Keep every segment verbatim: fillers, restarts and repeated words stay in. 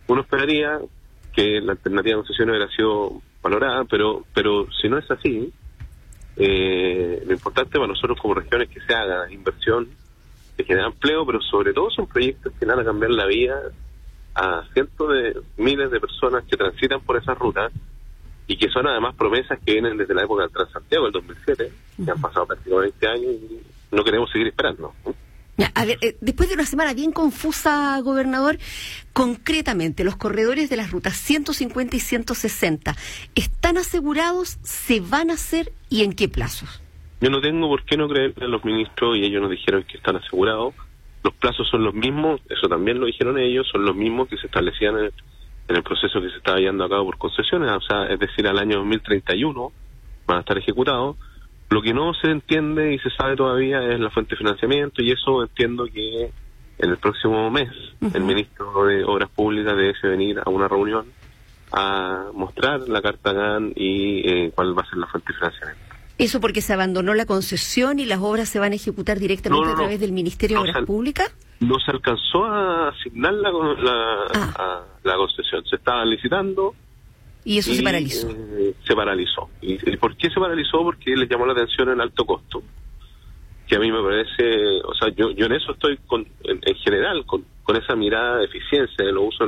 uno esperaría que la alternativa de concesión hubiera sido valorada, pero pero si no es así, eh, lo importante para nosotros como región es que se haga inversión, que genera empleo, pero sobre todo son proyectos que van a cambiar la vida a cientos de miles de personas que transitan por esa ruta y que son además promesas que vienen desde la época del Transantiago del dos mil siete, uh-huh. que han pasado prácticamente veinte años y no queremos seguir esperando. Ya, a ver, eh, después de una semana bien confusa, gobernador, concretamente, los corredores de las rutas ciento cincuenta y ciento sesenta, ¿están asegurados? ¿Se van a hacer? ¿Y en qué plazos? Yo no tengo por qué no creer en los ministros y ellos nos dijeron que están asegurados. Los plazos son los mismos, eso también lo dijeron ellos, son los mismos que se establecían en el, en el proceso que se estaba llevando a cabo por concesiones, o sea, es decir, al año dos mil treinta y uno van a estar ejecutados. Lo que no se entiende y se sabe todavía es la fuente de financiamiento, y eso entiendo que en el próximo mes uh-huh. el ministro de Obras Públicas debe venir a una reunión a mostrar la carta G A N y eh, cuál va a ser la fuente de financiamiento. ¿Eso porque se abandonó la concesión y las obras se van a ejecutar directamente no, no, a través no. del Ministerio no, de Obras al, Públicas? No se alcanzó a asignar la, la, ah. a, la concesión, se estaba licitando. Y eso y, se paralizó. Eh, se paralizó. ¿Y, ¿Y por qué se paralizó? Porque les llamó la atención el alto costo. Que a mí me parece, o sea, yo yo en eso estoy, con, en, en general, con, con esa mirada de eficiencia de los usos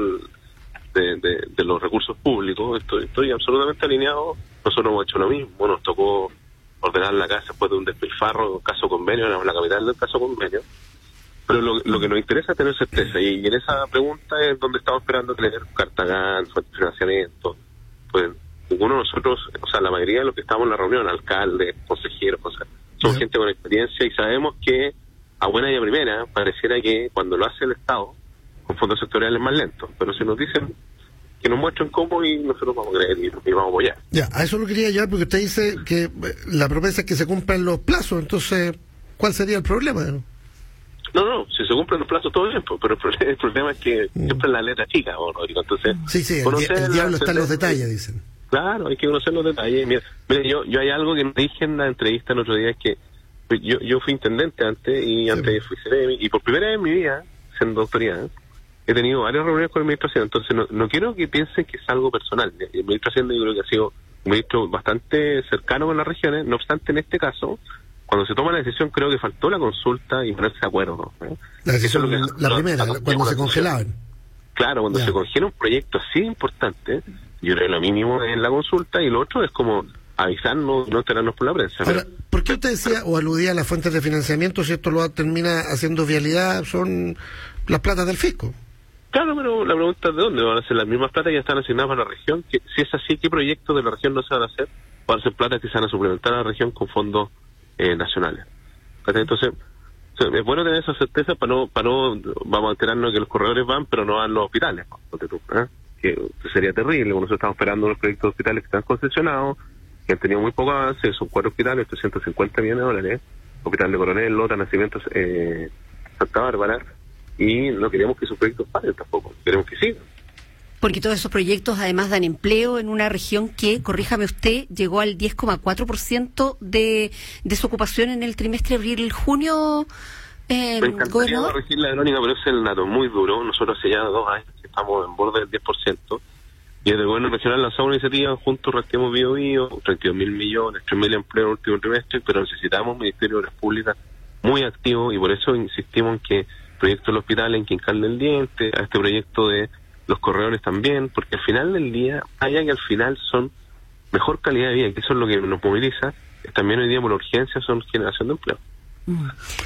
de, de, de los recursos públicos, estoy, estoy absolutamente alineado. Nosotros hemos hecho lo mismo, nos tocó ordenar la casa después de un despilfarro, caso convenio, éramos la capital del caso convenio. Pero lo, lo que nos interesa es tener certeza, y, y en esa pregunta es donde estamos esperando tener carta G A N, financiamiento. Pues ninguno de nosotros, o sea, la mayoría de los que estamos en la reunión, alcaldes, consejeros, o sea, son gente con experiencia y sabemos que a buena y a primera pareciera que cuando lo hace el Estado con fondos sectoriales es más lento, pero si nos dicen que nos muestren cómo, y nosotros vamos a creer y, y vamos a apoyar. Ya, a eso lo quería llevar porque usted dice que la promesa es que se cumplan los plazos, entonces, ¿cuál sería el problema? No, no, si se cumplen los plazos todo bien, pero el problema, el problema es que mm. siempre es la letra chica, ¿no? Entonces, sí, sí, el, el diablo está en los detalles, dicen. Claro, hay que conocer los detalles. Mira, mira yo yo hay algo que me dije en la entrevista el otro día, es que yo yo fui intendente antes y sí. antes fui C D M, y por primera vez en mi vida, siendo autoridad, he tenido varias reuniones con el ministro Hacienda, entonces no, no quiero que piensen que es algo personal. El ministro Hacienda yo creo que ha sido un ministro bastante cercano con las regiones, no obstante en este caso, cuando se toma la decisión creo que faltó la consulta y ponerse de acuerdo, ¿no? La decisión, Eso es lo que, la lo, primera, lo, cuando se congelaban. Claro, cuando ya. se congela un proyecto así importante, yo creo que lo mínimo es la consulta, y lo otro es como avisarnos, no enterarnos por la prensa. Ahora, ¿por qué usted decía o aludía a las fuentes de financiamiento si esto lo termina haciendo vialidad? Son las platas del fisco. Claro, pero la pregunta es de dónde van a ser las mismas platas que ya están asignadas para la región. Que, si es así, ¿qué proyectos de la región no se van a hacer? Van a ser platas que se van a suplementar a la región con fondos eh, nacionales. Entonces, es bueno tener esa certeza para no, para no, vamos a enterarnos de que los corredores van, pero no van los hospitales, ¿eh? Que sería terrible. Nosotros estamos esperando los proyectos de hospitales que están concesionados, que han tenido muy poco avance, son cuatro hospitales, trescientos cincuenta millones de dólares, Hospital de Coronel, Lota, Nacimientos, eh, Santa Bárbara, y no queremos que esos proyectos paren tampoco, queremos que sigan. Porque todos esos proyectos además dan empleo en una región que, corríjame usted, llegó al diez coma cuatro por ciento de desocupación en el trimestre abril-junio, eh, Me encantaría corregir la crónica, pero es el dato muy duro. Nosotros hace ya dos años que estamos en borde del diez por ciento, y desde el gobierno regional lanzamos una iniciativa juntos, Reactivemos Bio Bio, treinta y dos mil millones, tres mil empleos en el último trimestre, pero necesitamos un Ministerio de Obras Públicas muy activo, y por eso insistimos en que proyecto del hospital en Quincal del Diente, a este proyecto de los corredores también, porque al final del día, allá que al final son mejor calidad de vida, que eso es lo que nos moviliza, es también hoy día por la urgencia, son generación de empleo. Mm.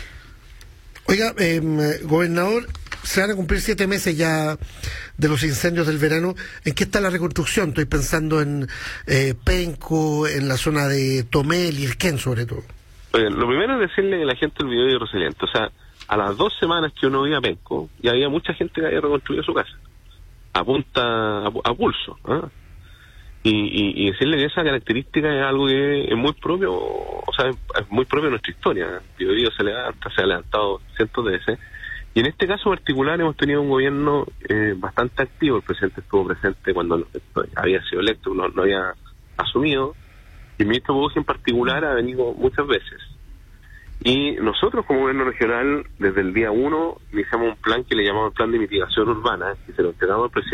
Oiga, eh, gobernador, se van a cumplir siete meses ya de los incendios del verano. ¿En qué está la reconstrucción? Estoy pensando en eh, Penco, en la zona de Tomel y Irquén sobre todo. Oiga, lo primero es decirle a la gente el video de resiliente, o sea, a las dos semanas que uno iba a Penco, ya había mucha gente que había reconstruido su casa. A punta, a, a pulso, ¿eh? y, y, y decirle que esa característica es algo que es muy propio, o sea, es muy propio de nuestra historia. Bio Bio se levanta, se ha levantado cientos de veces, y en este caso particular hemos tenido un gobierno eh, bastante activo. El presidente estuvo presente cuando había sido electo, no, no había asumido, y el ministro Bosch en particular ha venido muchas veces. Y nosotros como gobierno regional, desde el día uno, iniciamos un plan que le llamamos el Plan de Mitigación Urbana, que se lo entregamos al presidente